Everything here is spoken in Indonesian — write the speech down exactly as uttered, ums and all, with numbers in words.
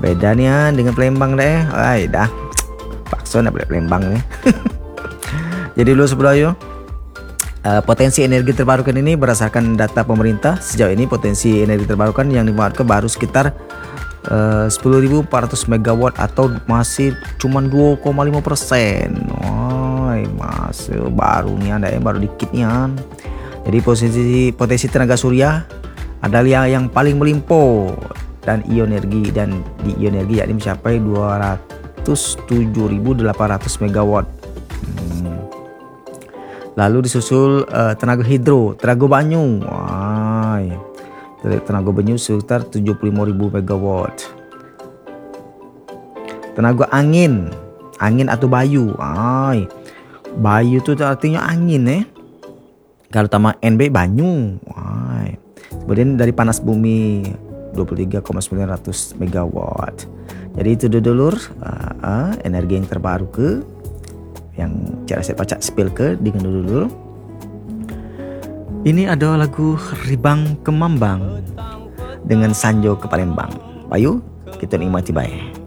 Beda nih ya dengan Palembang deh. Ay, dah. Paksa nak balik Palembang nih. Jadi dulu sebelumnya uh, potensi energi terbarukan ini berdasarkan data pemerintah sejauh ini potensi energi terbarukan yang dimanfaatkan baru sekitar uh, sepuluh ribu empat ratus megawatt atau masih cuma dua koma lima persen. Wah, masih baru nih ada yang baru dikit nih ya. Jadi posisi potensi tenaga surya adalah yang paling melimpah dan ionergi dan di ionergi yakni mencapai dua ratus tujuh ribu delapan ratus megawatt. Hmm. Lalu disusul uh, tenaga hidro, tenaga banyu. Wah, tenaga banyu sekitar tujuh puluh lima ribu megawatt. Tenaga angin, angin atau bayu. Ay, bayu itu artinya angin eh. Kalau tambah N B banyu. Wah. Kemudian dari panas bumi dua puluh tiga koma sembilan ratus megawatt. Jadi itu dulu uh, uh, energi yang terbaru ke yang cara saya baca spill ke dengan dulu. Ini ada lagu Ribang ke Mambang dengan Sanjo ke Palembang. Ayo kita nikmati baik.